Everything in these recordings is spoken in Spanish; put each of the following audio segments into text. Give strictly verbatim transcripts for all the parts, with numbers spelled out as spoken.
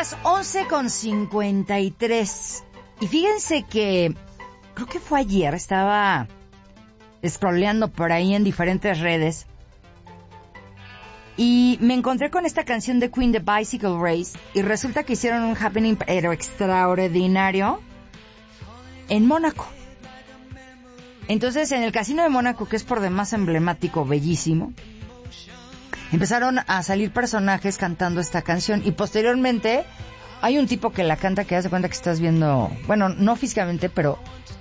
las once con cincuenta y tres. Y fíjense que creo que fue ayer, estaba scrolleando por ahí en diferentes redes y me encontré con esta canción de Queen, The Bicycle Race, y resulta que hicieron un happening pero extraordinario en Mónaco. Entonces, en el Casino de Mónaco, que es por demás emblemático, bellísimo, empezaron a salir personajes cantando esta canción y posteriormente hay un tipo que la canta que hace cuenta que estás viendo, bueno, no físicamente, pero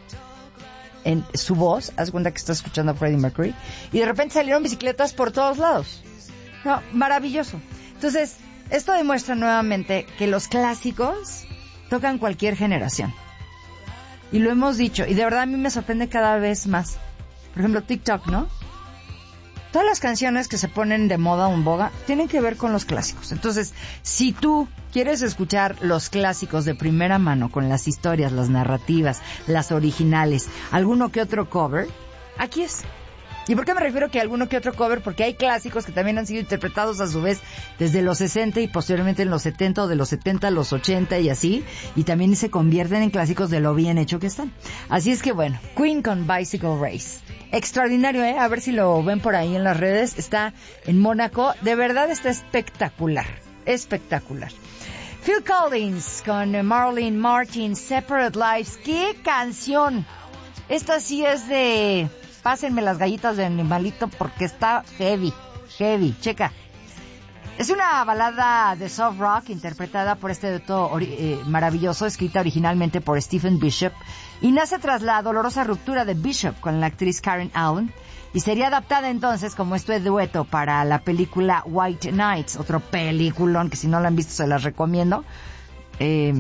en su voz, haz cuenta que estás escuchando a Freddie Mercury, y de repente salieron bicicletas por todos lados. No, maravilloso. Entonces, esto demuestra nuevamente que los clásicos tocan cualquier generación. Y lo hemos dicho, y de verdad a mí me sorprende cada vez más. Por ejemplo, TikTok, ¿no? Todas las canciones que se ponen de moda o en boga tienen que ver con los clásicos. Entonces, si tú quieres escuchar los clásicos de primera mano, con las historias, las narrativas, las originales, alguno que otro cover, aquí es. ¿Y por qué me refiero que alguno que otro cover? Porque hay clásicos que también han sido interpretados a su vez desde los sesenta y posteriormente en los setenta, o de los setenta a los ochenta y así, y también se convierten en clásicos de lo bien hecho que están. Así es que bueno, Queen con Bicycle Race. Extraordinario, ¿eh? A ver si lo ven por ahí en las redes. Está en Mónaco. De verdad está espectacular. Espectacular. Phil Collins con Marilyn Martin, Separate Lives. ¡Qué canción! Esta sí es de... Pásenme las gallitas de animalito porque está heavy, heavy, checa. Es una balada de soft rock interpretada por este dueto eh, maravilloso, escrita originalmente por Stephen Bishop, y nace tras la dolorosa ruptura de Bishop con la actriz Karen Allen, y sería adaptada entonces como este dueto para la película White Nights, otro peliculón que si no la han visto se las recomiendo. Eh,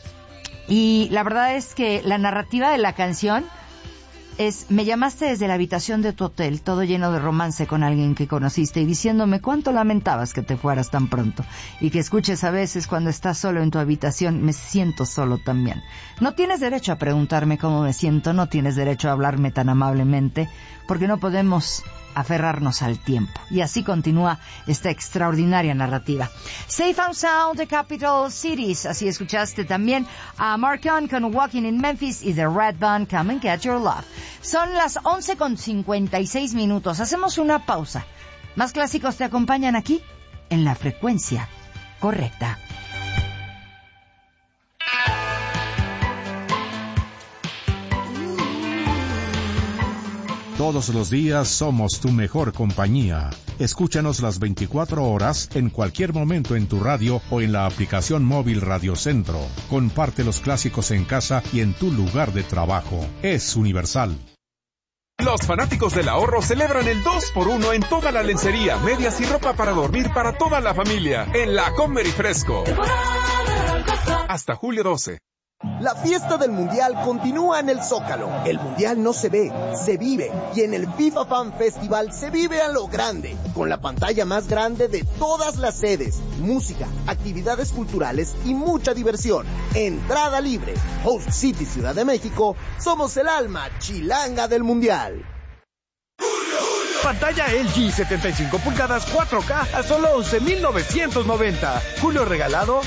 y la verdad es que la narrativa de la canción es: me llamaste desde la habitación de tu hotel, todo lleno de romance con alguien que conociste, y diciéndome cuánto lamentabas que te fueras tan pronto, y que escuches a veces cuando estás solo en tu habitación, me siento solo también. No tienes derecho a preguntarme cómo me siento, no tienes derecho a hablarme tan amablemente, porque no podemos aferrarnos al tiempo. Y así continúa esta extraordinaria narrativa. Safe and Sound de Capital Cities. Así escuchaste también a Mark On con Walking in Memphis y The Red Band, Come and Get Your Love. Son las once con cincuenta y seis minutos. Hacemos una pausa. Más clásicos te acompañan aquí en la frecuencia correcta. Todos los días somos tu mejor compañía. Escúchanos las veinticuatro horas, en cualquier momento en tu radio o en la aplicación móvil Radio Centro. Comparte los clásicos en casa y en tu lugar de trabajo. Es universal. Los fanáticos del ahorro celebran el dos por uno en toda la lencería, medias y ropa para dormir para toda la familia en la Comer y Fresco. Hasta julio doce. La fiesta del Mundial continúa en el Zócalo. El Mundial no se ve, se vive. Y en el FIFA Fan Festival se vive a lo grande, con la pantalla más grande de todas las sedes, música, actividades culturales y mucha diversión. Entrada libre. Host City Ciudad de México, somos el alma chilanga del Mundial. Pantalla L G setenta y cinco pulgadas cuatro K a solo once mil novecientos noventa. Julio regalado